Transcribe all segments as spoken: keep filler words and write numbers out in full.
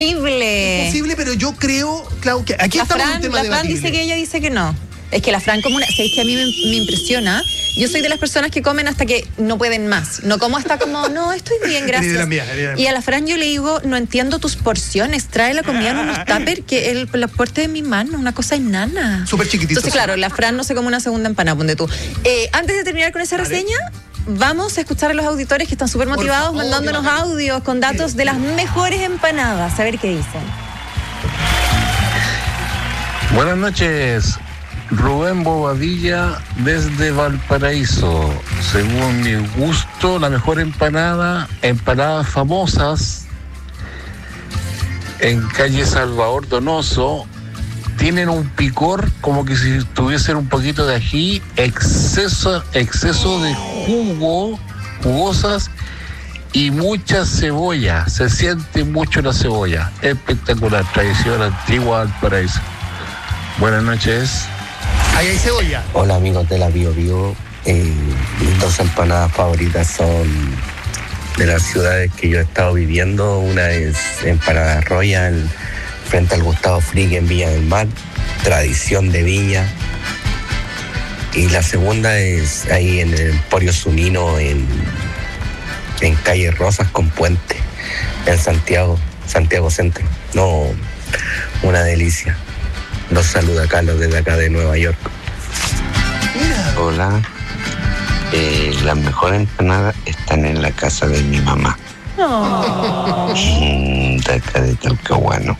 Imposible. Imposible, pero yo creo, Clau, que aquí La estamos en Fran, un tema la Fran debatible. dice que ella dice que no. Es que la Fran como una... ¿Sabéis que a mí me, me impresiona? Yo soy de las personas que comen hasta que no pueden más. No como hasta como, no, estoy bien, gracias. Eres de la mía, eres de la mía. Y a la Fran yo le digo, no entiendo tus porciones. Trae la comida en unos tuppers que el, la puerta de mi mano, una cosa enana. Súper chiquitito. Entonces, claro, la Fran no se come una segunda empanada, ponte tú. Eh, antes de terminar con esa Vale. reseña, vamos a escuchar a los auditores que están súper motivados, favor, mandándonos qué bacán. audios con datos de las mejores empanadas. A ver qué dicen. Buenas noches, Rubén Bobadilla desde Valparaíso. Según mi gusto, la mejor empanada, empanadas famosas en calle Salvador Donoso, tienen un picor como que si tuviesen un poquito de ají, exceso, exceso de jugo, jugosas y mucha cebolla. Se siente mucho la cebolla. Espectacular, tradición antigua Valparaíso. Buenas noches. Ahí hay cebolla. Hola amigos de la Bio Bio, eh, mis dos empanadas favoritas son de las ciudades que yo he estado viviendo. Una es Empanada Royal frente al Gustavo Frick en Villa del Mar, tradición de Viña. Y la segunda es ahí en el Emporio Zunino en, en calle Rosas con Puente, en Santiago, Santiago Centro. No, una delicia. Los saluda Carlos desde acá de Nueva York. Mira. Hola, eh, las mejores empanadas están en la casa de mi mamá. Oh. Mm, de acá de Talcahuano.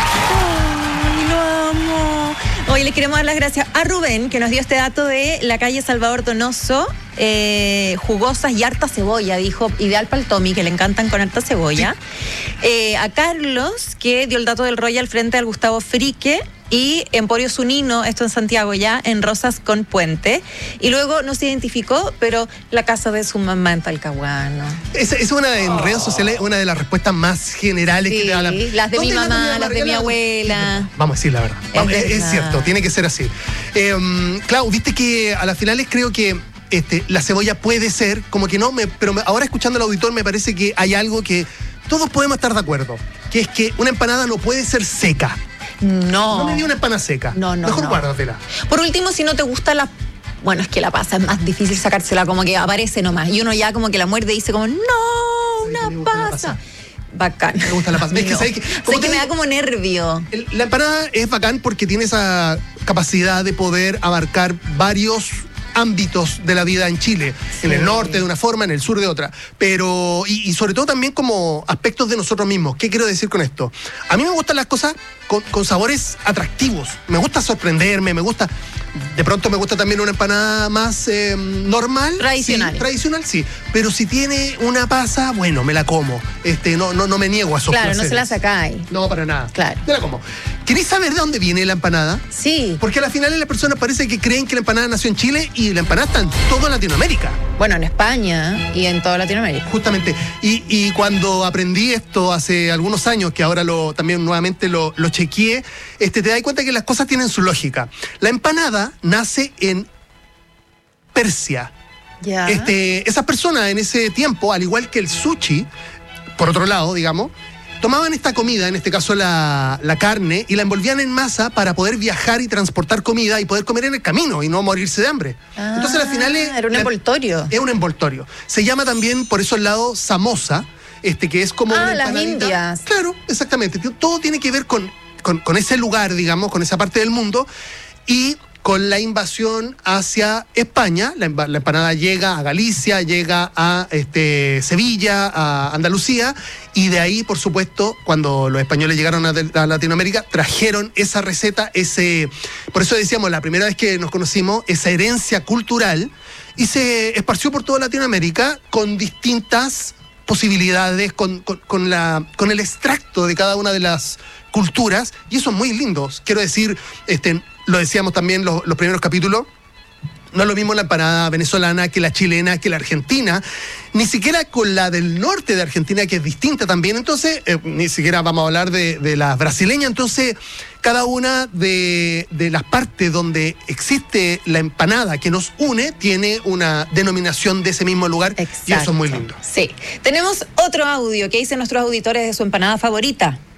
Ay, lo amo. Hoy le queremos dar las gracias a Rubén, que nos dio este dato de la calle Salvador Donoso, eh, jugosas y harta cebolla, dijo, ideal para el Tommy, que le encantan con harta cebolla. Sí. Eh, a Carlos, que dio el dato del Royal frente al Gustavo Frique, y Emporio Zunino, esto en Santiago ya, en Rosas con Puente. Y luego no se identificó, pero la casa de su mamá en Talcahuano. Esa es una de, en redes sociales, una de las respuestas más generales Sí, que te da la... las de mi ¿Dónde mamá, la las de mi regalada? abuela. Vamos a decir la verdad. Vamos, es, es verdad. cierto, tiene que ser así. Eh, Clau, viste que a las finales creo que este, la cebolla puede ser, como que no, me, pero me, ahora escuchando al auditor me parece que hay algo que todos podemos estar de acuerdo, que es que una empanada no puede ser seca. No. No me dio una empanada seca. No, no, Mejor no. guárdatela. Por último, si no te gusta la... Bueno, es que la pasa, es más difícil sacársela, como que aparece nomás. Y uno ya como que la muerde y dice como, no, ¿Sabes que me una gusta la pasa. pasa? Bacán. Me gusta la pasa. Es que, No. ¿sabes qué? Sé Como que te me da digo, como nervio. el- la empanada es bacán porque tiene esa capacidad de poder abarcar varios ámbitos de la vida en Chile, Sí. en el norte de una forma, en el sur de otra, pero y, y sobre todo también como aspectos de nosotros mismos. ¿Qué quiero decir con esto? A mí me gustan las cosas con, con sabores atractivos, me gusta sorprenderme, me gusta, de pronto me gusta también una empanada más eh, normal, Tradicional. sí, tradicional sí, pero si tiene una pasa, bueno, me la como, este, no, no, no me niego a esos Claro, no placeres. se la sacáis. No, para nada. Claro. Me la como. ¿Queréis saber de dónde viene la empanada? Sí. Porque a la final las personas parece que creen que la empanada nació en Chile y la empanada está en toda Latinoamérica, Bueno, en España y en toda Latinoamérica. justamente. Y, y cuando aprendí esto hace algunos años, que ahora lo, también nuevamente lo, lo chequeé, este, te das cuenta que las cosas tienen su lógica. La empanada nace en Persia. Ya. Este, esas personas en ese tiempo, al igual que el sushi, por otro lado, digamos, tomaban esta comida, en este caso la, la carne, y la envolvían en masa para poder viajar y transportar comida y poder comer en el camino y no morirse de hambre. Ah, Entonces al final es, era un la- envoltorio. es un envoltorio. Se llama también por esos lados samosa, este, que es como Ah, una las empanadita. indias. Claro, exactamente. Todo tiene que ver con, con, con ese lugar, digamos, con esa parte del mundo. Y con la invasión hacia España, la, empa- la empanada llega a Galicia, llega a este, Sevilla, a Andalucía, y de ahí, por supuesto, cuando los españoles llegaron a, de- a Latinoamérica, trajeron esa receta, ese, por eso decíamos, la primera vez que nos conocimos, esa herencia cultural, y se esparció por toda Latinoamérica con distintas posibilidades, con, con, con la, con el extracto de cada una de las culturas, y eso es muy lindo. Quiero decir, este, lo decíamos también los, los primeros capítulos, no es lo mismo la empanada venezolana que la chilena, que la argentina, ni siquiera con la del norte de Argentina, que es distinta también. Entonces, eh, ni siquiera vamos a hablar de, de la brasileña. Entonces, cada una de, de las partes donde existe la empanada que nos une, tiene una denominación de ese mismo lugar. Exacto. Y eso es muy lindo. Sí. Tenemos otro audio que dicen nuestros auditores de su empanada favorita.